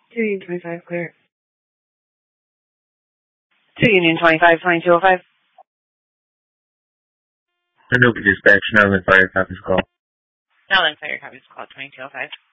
2 Union 25, clear. 2 Union 25, 2205. Hello, dispatch. Nowland Fire, copies call. Nowland Fire, copies call, 2205.